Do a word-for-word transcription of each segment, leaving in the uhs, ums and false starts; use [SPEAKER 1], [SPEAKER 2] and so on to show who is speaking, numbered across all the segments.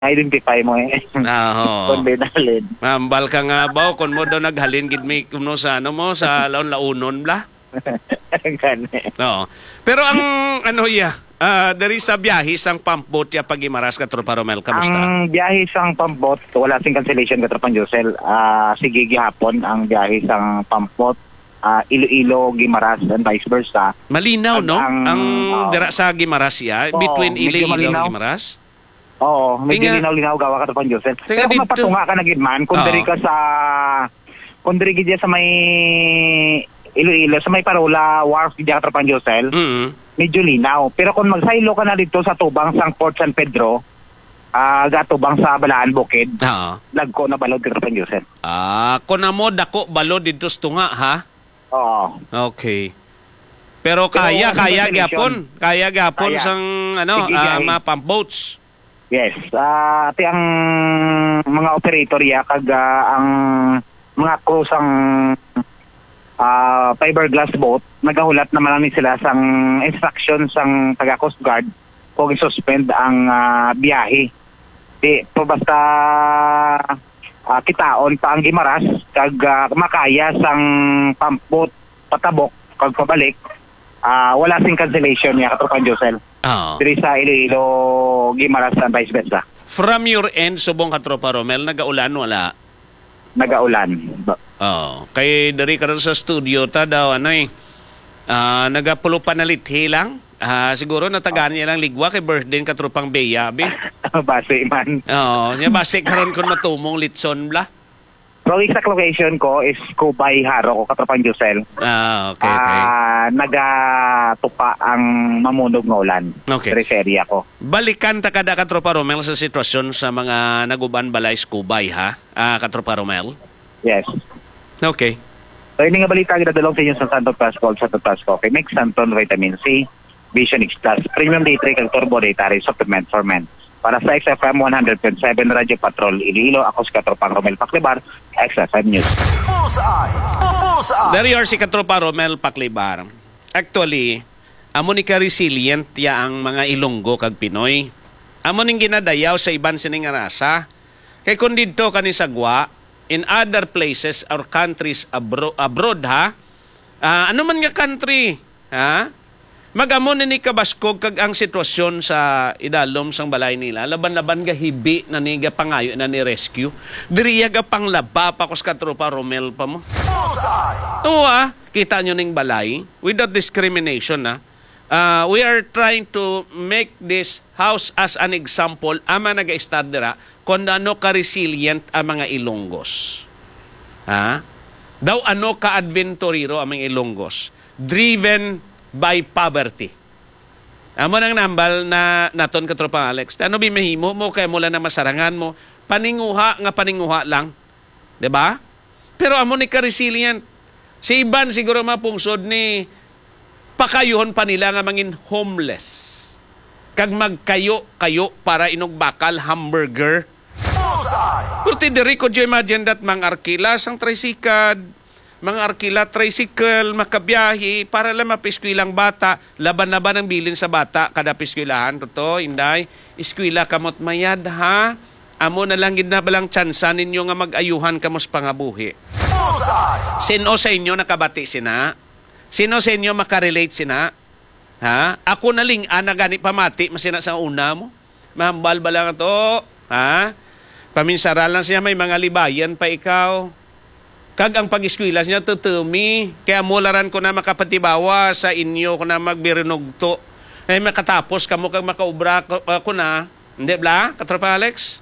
[SPEAKER 1] identify mo eh.
[SPEAKER 2] Aho.
[SPEAKER 1] Kung dinalin.
[SPEAKER 2] Mambal ka nga ba, kung mo daw naghalin, gid may kuno sa ano mo, sa laon launon bla?
[SPEAKER 1] Gani.
[SPEAKER 2] Oo. Pero ang ano ya, ah dari sa biyahe sang pampot ya pagimaras ka Tropa Romel, kamusta?
[SPEAKER 1] Ang biyahe sang pampot, wala sing cancellation ka Tropa Josel. Ah sige gihapon ang biyahe sang pampot, ah Iloilo, Guimaras and vice versa.
[SPEAKER 2] Malinaw,
[SPEAKER 1] Ang-
[SPEAKER 2] no? Ang,
[SPEAKER 1] ang, oo.
[SPEAKER 2] dira sa Gimaras ya,
[SPEAKER 1] Oo,
[SPEAKER 2] between
[SPEAKER 1] medyo
[SPEAKER 2] Iloilo
[SPEAKER 1] malinaw.
[SPEAKER 2] and Gimaras.
[SPEAKER 1] Oo, medyo
[SPEAKER 2] Tinga-
[SPEAKER 1] linaw-linaw gawa ka Tropa Josel.
[SPEAKER 2] Tinga
[SPEAKER 1] Pero kung
[SPEAKER 2] dito-
[SPEAKER 1] mapatunga ka na gid man, kung
[SPEAKER 2] Oo.
[SPEAKER 1] diri ka sa kung diri gid sa may Iloilo, sa may Parola, Wharf gid ka Tropa Josel.
[SPEAKER 2] Mm.
[SPEAKER 1] Medyo linaw. Pero kung magsaylo ka na dito sa Tubang sang Port San Pedro, ah gatubang sa Balaan Bukid,
[SPEAKER 2] Oo.
[SPEAKER 1] lagko na balod ka Tropa Josel.
[SPEAKER 2] Ah, kun mo dako balo dito sa tunga, ha?
[SPEAKER 1] Oo.
[SPEAKER 2] Okay. Pero kaya,
[SPEAKER 1] Pero,
[SPEAKER 2] kaya
[SPEAKER 1] ano ba
[SPEAKER 2] gyapon, kaya gyapon
[SPEAKER 1] Kaya.
[SPEAKER 2] sang ano,
[SPEAKER 1] Sige,
[SPEAKER 2] ah,
[SPEAKER 1] gahi.
[SPEAKER 2] mga pump boats.
[SPEAKER 1] Yes. Ah, ati ang mga operator ya kag ah, ang mga crew sang ah, fiberglass boat nagahulat naman ni sila sang instruction sang taga Coast Guard kung i-suspend ang ah, biyahe. Di po basta ah, kitaon pa ang Gimaras kag ah, makaya sang pump boat patabok kag pabalik. Ah, wala sing cancellation ya Katropan Josel.
[SPEAKER 2] Oo.
[SPEAKER 1] Diri sa Iloilo, Guimaras and vice versa.
[SPEAKER 2] From your end, subong ka Tropa Romel, nagaulan wala?
[SPEAKER 1] Nagaulan.
[SPEAKER 2] Oo. Kay dari ka rin sa studio ta daw, ano eh, ah, nagapulo pa na lithi lang. Ah, siguro natagaan niya lang ligwa kay birthday ka Tropang Beya, be.
[SPEAKER 1] Base man.
[SPEAKER 2] Oo. Siya base karon kun matumong litson bla.
[SPEAKER 1] So, exact location ko is Kubay Haro ko, Katropan Josel.
[SPEAKER 2] Ah, okay, okay.
[SPEAKER 1] Ah, nagatupa ang mamunog nga ulan.
[SPEAKER 2] Okay.
[SPEAKER 1] Diri sa area ko.
[SPEAKER 2] Balikan ta kada ka Tropa Romel sa sitwasyon sa mga naguban balay Skubay, ha? Ah, ka Tropa Romel.
[SPEAKER 1] Yes.
[SPEAKER 2] Okay.
[SPEAKER 1] So, ini nga balita ginadalong sa inyo sa Santo Plus Gold, Santo Plus Coffee. Mix Santon Vitamin C, Vision X Plus, Premium D three kag Turbo Dietary Supplement for Men. Para sa X F M one hundred point seven Radyo Patrol Iloilo, ako si Katropang Romel Paclibar, X F M News.
[SPEAKER 3] Bullseye! Bullseye!
[SPEAKER 2] Dari or si Katropa Romel Paclibar. Actually, amo ni ka resilient ya ang mga Ilonggo kag Pinoy. Amo ning ginadayaw sa iban sining nga rasa. Kay kun didto kani sagwa, in other places or countries abro- abroad, ha? Ah, ano man nga country, ha? Magamon ni kabaskog kag ang sitwasyon sa idalom sang balay nila, laban-laban ga hibi na ni ga pangayo na ni rescue. Diriya ga panglaba pa kus ka Tropa Romel pa mo.
[SPEAKER 3] Bullseye!
[SPEAKER 2] Oo, ah, kita nyo ning balay without discrimination, ah. Uh, we are trying to make this house as an example ama naga-start dira kung ano ka-resilient ang mga Ilonggos. Ha? Daw ano ka-adventurero ang mga Ilonggos. Driven by poverty. Amo nang nambal na naton ka Tropa Alex. Ano bimahimo mo kay mula na masarangan mo, paninguha nga paninguha lang. 'Di ba? Pero amo ni ka-resilient. Si iban siguro mapungsod ni pakayuhon pa nila nga mangin homeless. Kag magkayo-kayo para inog bakal hamburger.
[SPEAKER 3] Bullseye!
[SPEAKER 2] Pero tidiri ko dyan imagine that mga arkila sang tricycad, mga arkila tricycle, makabiyahe, para lang mapiskwilang bata, laban-laban ang bilin sa bata, kada piskwilahan. Totoo, inday, iskwila kamot mayad, ha? Amo na lang ginabalang tsansa ninyo nga mag-ayuhan kamos pangabuhi.
[SPEAKER 3] Bullseye!
[SPEAKER 2] Sino sa inyo nakabati sina? Sino sa inyo makarelate sina? Ha? Ako na ling ana gani pamati masina sa una mo. Mahambal ba lang to? Ha? Paminsaran lang siya may mga libayan pa ikaw. Kag ang pag-eskwela niya tutumi. Kaya mularan ko na makapatibawa sa inyo ko na magbirinugto. Ay makatapos kamo kag makaubra ko, ko na. Hindi bla? Katropa Alex?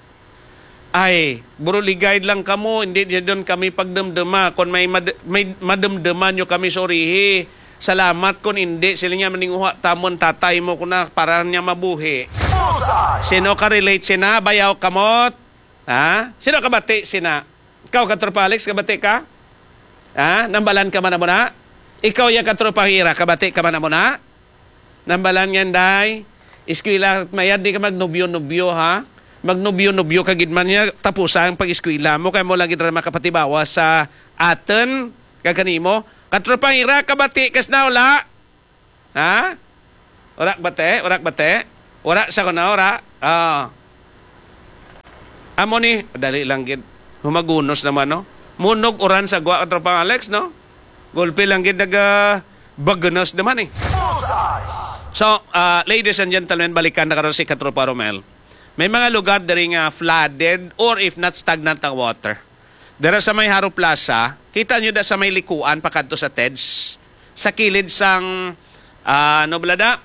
[SPEAKER 2] Ay, buruligay lang kamo, hindi doon kami pagdamdama. Kung may, mad may madamdaman nyo kami, sorry. Salamat kung hindi. Sila niya maninguha, tamon tatay mo ko na para niya mabuhi.
[SPEAKER 3] Bullseye!
[SPEAKER 2] Sino ka relate sina? Bayaw kamot? Ha? Sino ka bati sina? Ikaw ka Tropa Alex, kabati ka? Ha? Nambalan ka man na mo na? Ikaw ya ka Tropa Hira, kabati ka man na mo na? Nambalan yan, day? Iskwila, mayad di ka magnubyo-nubyo, ha? Magnubyo-nubyo kagid man niya tapos ang pag-eskwela mo kay mo lang gid makapatibawa sa aten kaganimo Katropa Hira kabati kas na wala ha ora bate ora bate ora sa ko na ora ah Amo ni, dali lang gid. Humagunos naman, no? Munog oran sa gwa katropang Alex, no? Gulpi lang gid naga baganos naman, eh.
[SPEAKER 3] Bullseye.
[SPEAKER 2] So, uh, ladies and gentlemen, balikan na karon si Katropa Romel. May mga lugar diri nga flooded or if not stagnant ang water. Dara sa may Haro Plaza, kita nyo da sa may likuan pakadto sa T E D S, sa kilid sang uh, ano blada?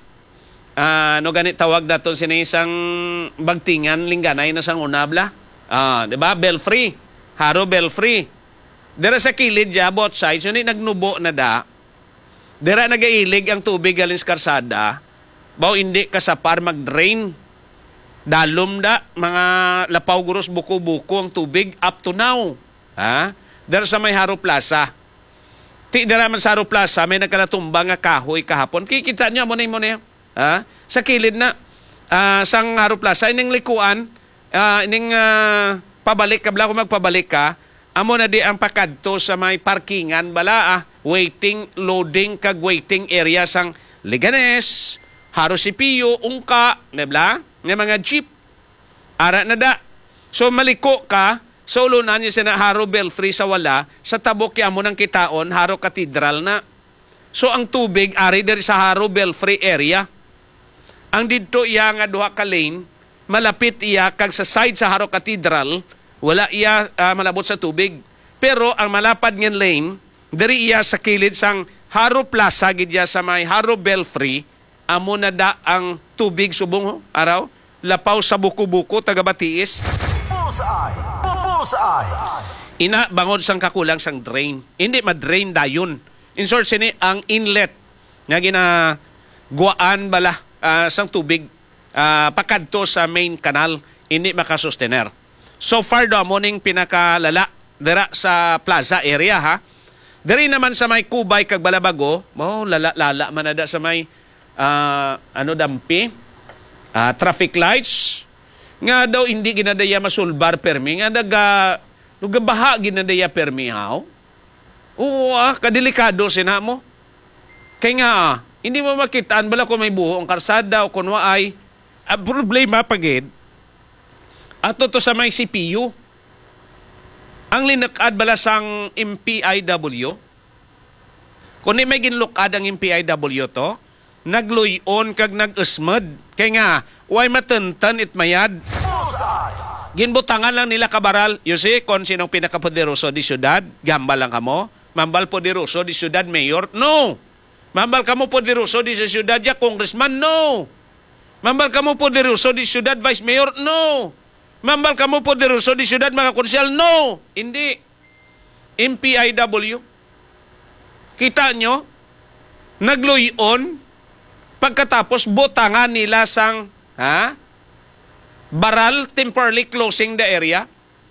[SPEAKER 2] Uh, no ganit tawag daton sini isang bagtingan lingganay na sang unabla. Ah, uh, di ba? Belfry. Haro Belfry. Dara sa kilid ja both sides, yun nagnubo na da. Dira nagailig ang tubig galing sa karsada. Baw hindi kasapar mag-drain. Dalom da, mga lapaw guros buko-buko ang tubig up to now. Ha? Dara sa may Haro Plaza. Ti dara man sa Haro Plaza, may nagkalatumba nga kahoy kahapon. Kikita niya mo na mo na. Ha? Sa kilid na uh, sang Haro Plaza, ining likuan, uh, ining uh, pabalik ka, bala kung magpabalik ka, amo na di ang pakadto sa may parkingan, bala ah, waiting, loading, kag waiting area sang Liganes, Haro Sipio, Ungka, nebla? Nga mga jeep. Ara na da. So maliko ka, so ulunan niya siya na Haro Belfry sa wala, sa tabok ya mo ng kitaon, Haro Cathedral na. So ang tubig, ari dari sa Haro Belfry area. Ang dito iya nga duha ka lane, malapit iya kag sa side sa Haro Cathedral, wala iya uh, malabot sa tubig. Pero ang malapad ngin lane, dari iya sa kilid sang Haro Plaza, gidya sa may Haro Belfry, amo na da ang tubig subong ho, araw, lapaw sa buko-buko, taga-batiis.
[SPEAKER 3] Bullseye. Bullseye.
[SPEAKER 2] Ina, bangod sang kakulang sang drain. Hindi ma-drain dayon. In short, sini ang inlet nga ginaguaan bala uh, sang tubig uh, pakadto sa main canal, hindi makasustener. So far do, morning pinakalala dira sa plaza area, ha. Diri naman sa may Kubay kag Balabago, mo lala-lala man na da sa may Uh, ano dampi uh, traffic lights nga daw hindi ginadaya masulbar permi nga daga lugabaha ginadaya permi haw. Oo ah, kadelikado sina mo kay nga ah, hindi mo makitaan bala kung may buho ang karsada o kung waay uh, problema pagid ato to sa may C P U ang linakad bala sang M P I W kung may ginlukad ang M P I W to nagluyon kag nag-usmad. Kaya nga, why matentan it mayad? Ginbutangan lang nila kabaral. You see, kung sinong pinakapoderoso di syudad, gambal lang kamo. Mambal poderoso di syudad, mayor? No! Mambal kamo poderoso di sa syudad, ya congressman? No! Mambal kamo poderoso di syudad, vice mayor? No! Mambal kamo poderoso di syudad, mga konsyal? No! Hindi. M P I W. Kita nyo? Nagluyon pagkatapos butangan nila sang ha? Baral temporarily closing the area.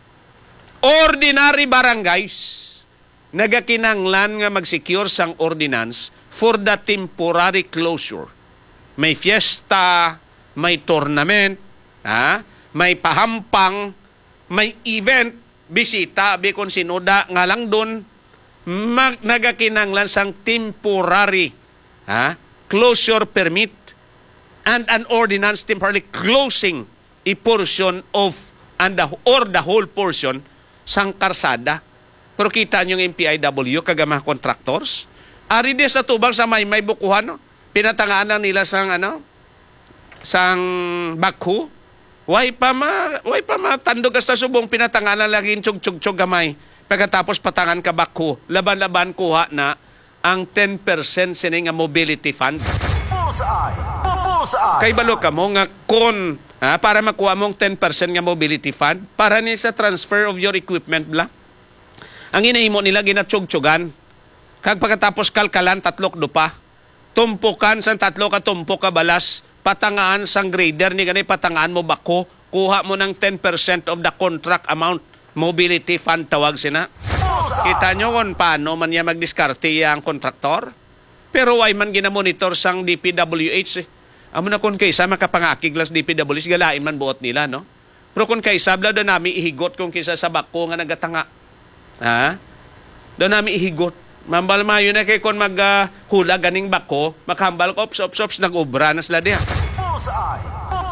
[SPEAKER 2] Ordinary barangays nagakinanglan nga mag-secure sang ordinance for the temporary closure. May fiesta, may tournament, ha? May pahampang, may event, bisita, bikon sinoda nga lang doon, mag nagakinanglan sang temporary ha? Closure permit and an ordinance temporarily closing a portion of and the, or the whole portion sang karsada. Pero kita nyo yung M P I W kagamah contractors. Ari di sa tubang sa may may bukuhan, no? Pinatangaan lang nila sang ano? Sang bakho. Way pa ma, way pa matandog sa subong pinatangaan lang lagi chug-chug-chug gamay. Pagkatapos patangan ka bakho, laban-laban kuha na ang ten percent sining nga mobility fund.
[SPEAKER 3] Bullseye. Bullseye.
[SPEAKER 2] Kay balo ka mo nga kon ha, para makuha mong ten percent nga mobility fund para ni sa transfer of your equipment bla. Ang inahimo nila ginatsug-tsugan. Kag pagkatapos kalkalan tatlok dupa. Tumpukan sang tatlo ka tumpok ka balas, patangaan sang grader ni ganay patangaan mo bako, kuha mo ng ten percent of the contract amount. Mobility fund tawag sina. Kita nyo kung paano man niya magdiskarte ang kontraktor. Pero why man ginamonitor sang D P W H eh. Amo na kung kaysa makapangakig lang sa D P W H, galain man buot nila, no? Pero kung kaysa, bla doon namin ihigot kung kaysa sa bako nga nagatanga. Ha? Doon namin ihigot. Mambal mayo na kay kung maghula uh, ganing bako, makahambal ko, ops, ops, ops, nag-ubra na sila diya.
[SPEAKER 3] Bullseye. Bullseye.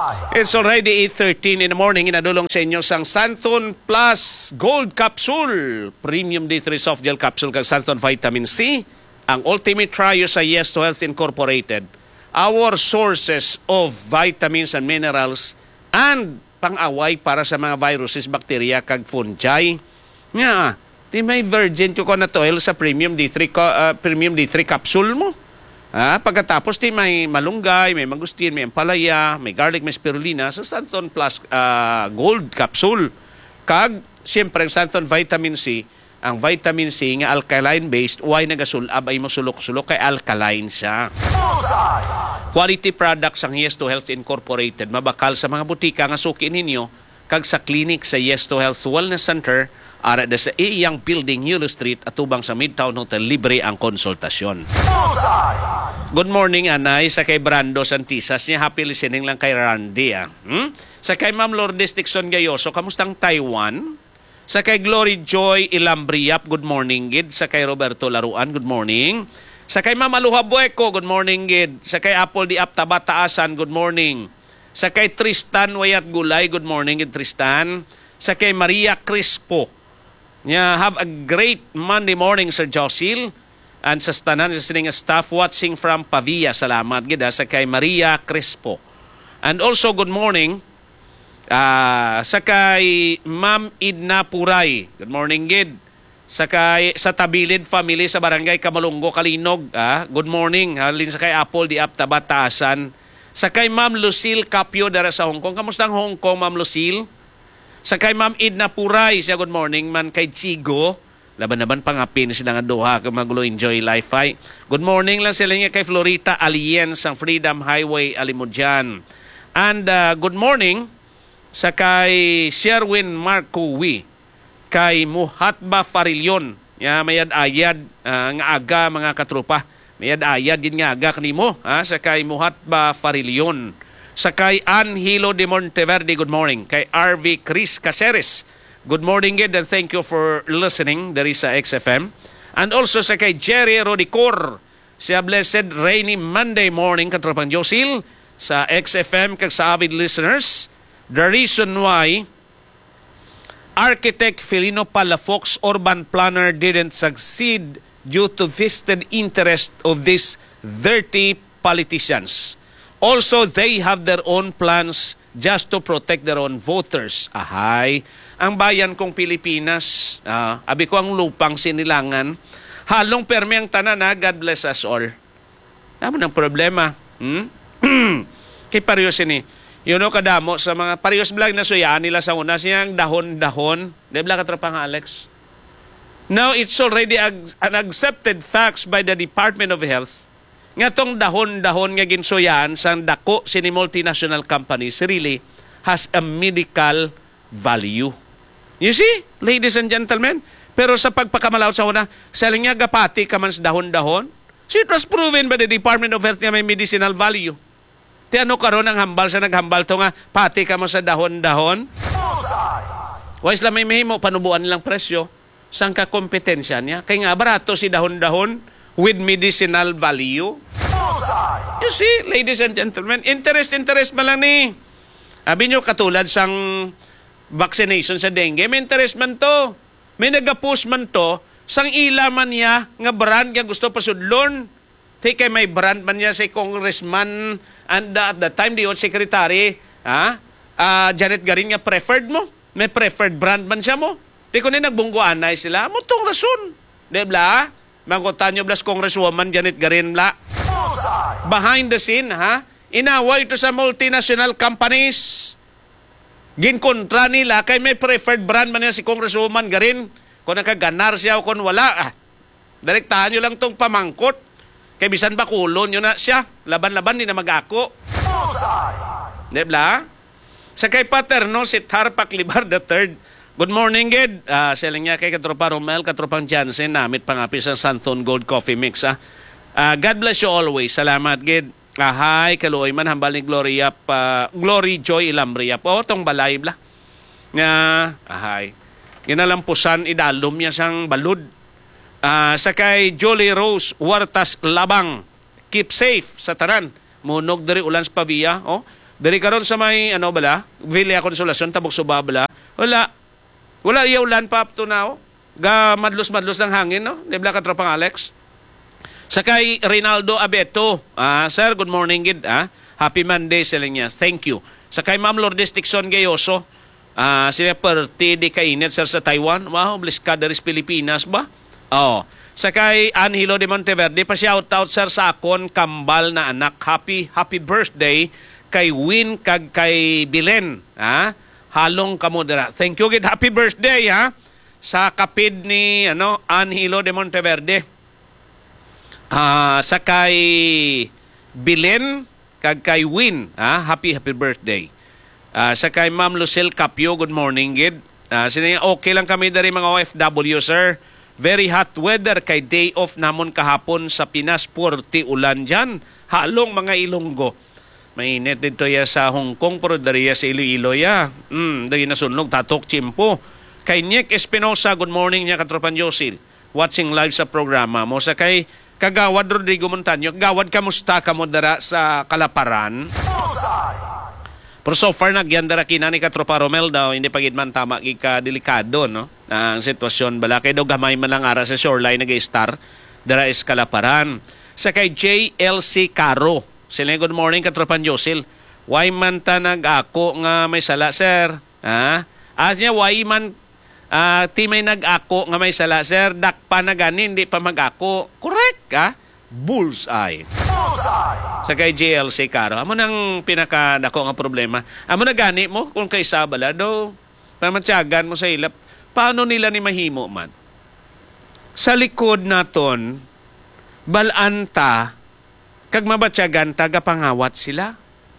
[SPEAKER 3] Bullseye.
[SPEAKER 2] It's already eight thirteen in the morning. Inadulong sa inyo sang Santon Plus Gold Capsule. Premium D three Soft Gel Capsule kag Santon Vitamin C. Ang ultimate trio sa Yes to Health Incorporated. Our sources of vitamins and minerals and pang-away para sa mga viruses, bacteria kag fungi. Nga, di may virgin coconut oil sa Premium D three, uh, Premium D three Capsule mo. Ah, pagkatapos di may malunggay, may mangustin, may ampalaya, may garlic, may spirulina sa Santon Plus uh, Gold Capsule. Kag, siyempre, ang Santon Vitamin C, ang vitamin C nga alkaline-based, why nagasulab ay mo sulok-sulok kay alkaline siya.
[SPEAKER 3] Bullseye.
[SPEAKER 2] Quality products ang Yes to Health Incorporated. Mabakal sa mga butika nga suki ninyo, kag sa clinic sa Yes to Health Wellness Center, ara da sa iyang building, Euro Street, atubang sa Midtown Hotel, libre ang konsultasyon.
[SPEAKER 3] Bullseye.
[SPEAKER 2] Good morning, Anay. Sa kay Brando Santisas niya. Happy listening lang kay Randy. Ah. Hmm? Sa kay Ma'am Lourdes Dixon Gayoso, kamustang Taiwan? Sa kay Glory Joy Ilambriap, good morning, Gid. Sa kay Roberto Laruan, good morning. Sa kay Ma'am Aluha Bueco, good morning, Gid. Sa kay Apple Di Apta Bataasan, good morning. Sa kay Tristan Wayat Gulay, good morning, Gid Tristan. Sa kay Maria Crispo, yeah, have a great Monday morning, Sir Josil. And sa tanan sa sining staff watching from Pavia. Salamat gid sa kay Maria Crespo. And also good morning uh, sa kay Ma'am Idna Puray. Good morning gid. Sa kay sa Tabilid family sa Barangay Kamalungo, Kalinog. Ah, good morning. Halin sa kay Apple Di Apta Bataasan. Sa kay Ma'am Lucille Capio dara sa Hong Kong. Kamusta ang Hong Kong, Ma'am Lucille? Sa kay Ma'am Idna Puray, siya good morning man kay Chigo. Laban-laban pangapin sila nga duha kag maglo enjoy life ay. Good morning lang sila nga kay Florita Alien sang Freedom Highway Alimudjan. And uh, good morning sa kay Sherwin Marcowi, kay Muhatba Farilyon. Ya mayad-ayad uh, nga aga mga katropa. Mayad-ayad gid nga aga kanimo ha sa kay Muhatba Farilyon. Sa kay Anhilo de Monteverde, good morning. Kay R V Chris Caceres, good morning gid and thank you for listening. There is sa X F M. And also sa kay Jerry Rodicor, siya blessed rainy Monday morning katropang Josil sa X F M kag sa avid listeners. The reason why Architect Felino Palafox urban planner didn't succeed due to vested interest of these dirty politicians. Also, they have their own plans just to protect their own voters. Ahay, ang bayan kong Pilipinas, uh, abi ko ang lupang sinilangan, halong permi ang tanan na, God bless us all. Tama ng problema. Hmm? Kay Parios ini, yun o kadamo sa mga Parios vlog na suyaan nila sa una, siyang dahon-dahon. Di ba katropang Alex? Now, it's already ag- an accepted facts by the Department of Health nga tong dahon-dahon nga ginsuyan sa dako sini multinational companies really has a medical value. You see, ladies and gentlemen? Pero sa pagpakamalaw sa una, saling nga gapati ka man sa dahon-dahon, so it was proven by the Department of Health nga may medicinal value. Ti ano karon ang hambal sa naghambal to nga pati ka man sa dahon-dahon? Wais lang may mahimo, panubuan lang presyo. Sang ka kompetensya niya? Kaya nga barato si dahon-dahon with medicinal value. You see, ladies and gentlemen, interest, interest man lang ni. Sabi nyo, katulad sang vaccination sa dengue, may interest man to. May nag-push man to, sang ila man niya, nga brand nga gusto pasudlon. Take may brand man niya si congressman and uh, at the time, the secretary, ha? Uh, Janet Garin nga preferred mo. May preferred brand man siya mo. Di ko na nagbungguan na sila. Mo tong rason. Debla? Mangkutan nyo blas Congresswoman Janet Garin bla. Behind the scene, ha? Inaway ito sa multinational companies. Ginkontra nila kay may preferred brand man niya si Congresswoman Garin. Kung nakaganar siya o kung wala, ah. Direktahan nyo lang tong pamangkot. Kay bisan ba kulon nyo na siya. Laban-laban din na mag-ako. Debla? Sa kay Paterno, si Tarpak Libar the third. Good morning, Gid. Uh, Selling niya kay Katropa Romel, Katropang Jansen, namit pangapis ang Santon Gold Coffee Mix. Ah. Uh, God bless you always. Salamat, Gid. Ah, hi, kaluoy man, hambal ni Gloria, uh, Glory Joy Ilambriap. O, tong balay bla. Nga, ah, hi. Ginalampusan, idalom niya sang balud. Uh, sa kay Jolie Rose, Huertas Labang. Keep safe sa tanan. Munog dari ulan sa Pavia. Oh. Dari karon sa may, ano bala, Villa Consolacion, Tabok Suba bala, wala. Wala iya ulan pa up to now. Ga madlos-madlos ng hangin, no? Di ba katropang Alex? Sakay Rinaldo Abeto. Ah, sir, good morning, gid. Ah? Happy Monday sa niya. Thank you. Sakay Ma'am Lourdes Dixon Gayoso. Ah, sila perti di kainit, sir, sa Taiwan. Wow, Bliskaderis Pilipinas ba? Oh. Sakay Angelo de Monteverde, pa-shout out, sir, sa akon kambal na anak. Happy, happy birthday kay Win kag kay Bilen. Ha? Halong kamodera. Thank you, gid. Happy birthday, ha? Sa kapid ni ano Angelo de Monteverde. Ah, sa kay Bilen kag kay Win, ha? Happy happy birthday. Ah, sa kay Ma'am Lucille Capio, good morning, gid. Ah, sina okay lang kami dari mga O F W, sir. Very hot weather kay day off namon kahapon sa Pinas, forty ulan dyan. Halong mga Ilonggo. Mainit dito ya sa Hong Kong, pero dari ya sa Iloilo ya. Hmm, dari nasunog, tatok, chimpo. Kay Nick Espinosa, good morning niya, katropan Josil. Watching live sa programa mo. Sa kay Kagawad Rodrigo Montaño, Gawad, kamusta ka mo dara sa Kalaparan? Pero so far, nagyandara kina ni katropa Romel daw, hindi pagid man tama, ika delikado, no? Ang sitwasyon bala. Kaya daw gamay man lang ara sa shoreline, nag-star, dara is Kalaparan. Sa kay J L C Caro, sila, good morning, katropan Josil. Why man ta nag-ako nga may sala, sir? Ha? As niya, why man uh, ti may nag-ako nga may sala, sir? Dakpa na ganin, hindi pa mag-ako. Correct, ha? Bullseye. Bullseye! Sa kay J L C Caro, amo nang pinakadako nga problema. Amo na gani mo, kung kay Sabala, do, pamatyagan mo sa ilap, paano nila ni mahimo man? Sa likod naton, balanta, kag mabatyagan, tagapangawat sila.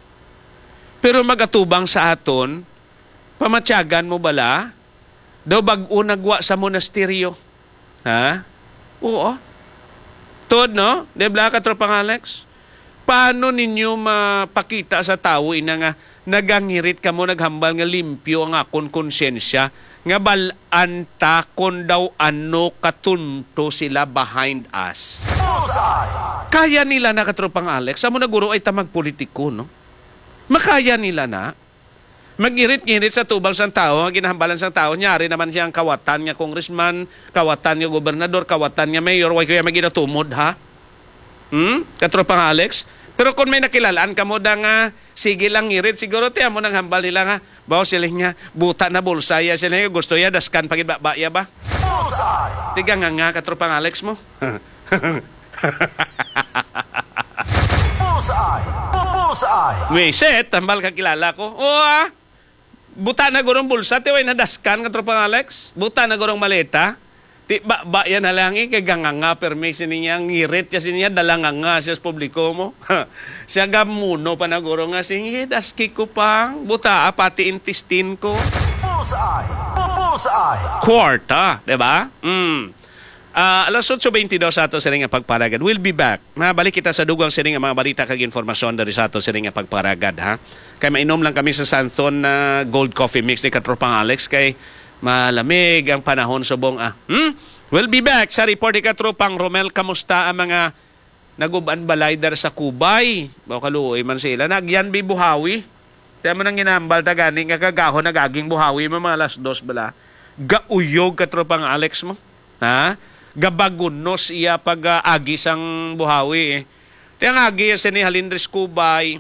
[SPEAKER 2] Pero magatubang sa aton, pamatyagan mo bala, daw bag-o nagwa sa monasteryo. Ha? Oo. Tod, no? Debla ka, tropang Alex? Paano ninyo mapakita sa tao ina nga nagangirit ka mo, naghambal nga limpyo ang akon konsyensya, nga balanta kon daw ano katunto sila behind us. Kaya nila na, katropang Alex, sa mo naguro ay tamag politiko, no? Makaya nila na. Mag-irit-ngirit sa tubang sang tao, ginahambalan sang tao, nyari naman siyang kawatan niya congressman, kawatan niya gobernador, kawatan niya mayor, way kaya maginatumod, ha? Hmm? Katropang Alex? Pero kung may nakilalaan ka mo da nga, sige lang ngirit, siguro tiyan mo nang hambal nila nga, bawa sila niya, buta na bulsaya sila niya, gusto ya, daskan pagid ba, ya ba? Bulsay! Tiga nga nga, katropang Alex mo. Bullseye! Bullseye! May set, tambal ka kilala ko. O ah, buta na gurong bulsa, tiway na daskan, katropang Alex. Buta na gurong maleta. Ti ba, ba yan halangi, kay ganganga, permisi niya, ngirit siya niya, dalanganga siya sa publiko mo. Siya gamuno pa na gurong nga, sige, daski ko pang, buta, pati intestine ko. Bullseye! Bullseye! Kwarta, diba? Hmm. Uh, alas eight twenty-two sa ato sining nga pagparagad. We'll be back. Mabalik kita sa dugang sining nga mga balita kag informasyon dari sa ato sining nga pagparagad, ha. Kay mainom lang kami sa Santon na uh, Gold Coffee Mix ni katropang Alex kay malamig ang panahon subong ah. Hmm? We'll be back sa report ni katropang Romel. Kamusta ang mga naguban balay dar sa Kubay? Baw kaluoy man sila. Nagyan bi buhawi. Tiyan mo nang ginambal ta gani nga kagahon nagaging buhawi mo mga alas dos bala. Gauyog katropang Alex mo. Ha? Gabagunos iya pag uh, agi sang buhawi eh. Tiyang agi sa ni Halindres Kubay,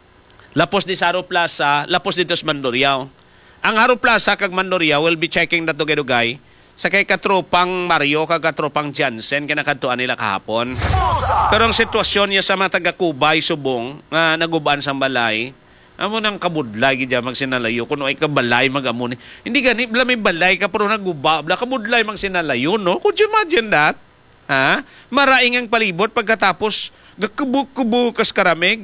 [SPEAKER 2] lapos di Saro Plaza, lapos dito sa Mandurriao. Ang Haro Plaza kag Mandurriao will be checking na to gedugay sa kay katropang Mario kag katropang Jansen kinakadtuan nila kahapon. Pero ang sitwasyon niya sa mga taga Kubay subong nga uh, naguban sang balay, amo nang kabudlay gid magsinalayo kuno ay kabalay magamuni. Hindi gani bla may balay ka pero naguba bla kabudlay magsinalayo, no? Could you imagine that? Ha? Maraing ang palibot pagkatapos gakubuk-kubuk kas karamig.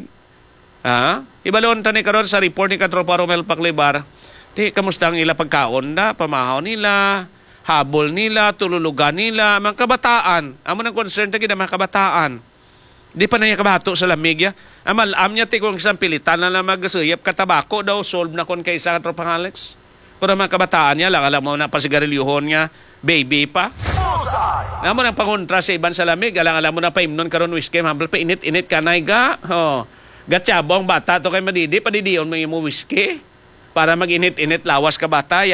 [SPEAKER 2] Ha? Ibalon tani karon sa report ni Katropa Romel Paclibar. Ti kamusta ang ila pagkaon da, pamahaw nila, habol nila, tululugan nila, mga kabataan. Amo nang concern ta gid mga kabataan. Di pa na niya kabato sa lamig ya. Amal, am niya ti kung isang pilitan na lang magasuyap katabako daw, solve na kon kay isa katropang Alex. Pero mga kabataan niya lang, alam mo na pasigarilyuhon niya, baby pa. Alam mo nang pangontra sa iban sa lamig, alam, alam mo na paimnon karon whiskey, mambal pa init-init ka na iga. Oh. Gatyabo ang bata to kay madidi, padidiyon mo yung whiskey para mag-init-init lawas ka bata.